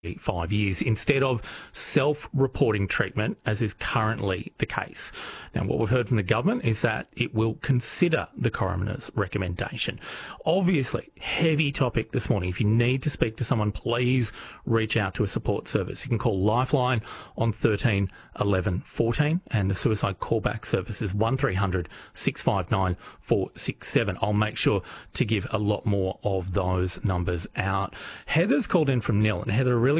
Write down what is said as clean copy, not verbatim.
5 years instead of self-reporting treatment, as is currently the case. Now, what we've heard from the government is that it will consider the coroner's recommendation. Obviously, heavy topic this morning. If you need to speak to someone, please reach out to a support service. You can call Lifeline on 13 11 14, and the suicide callback service is 1300 659 467. I'll make sure to give a lot more of those numbers out. Heather's called in from Nil, and Heather,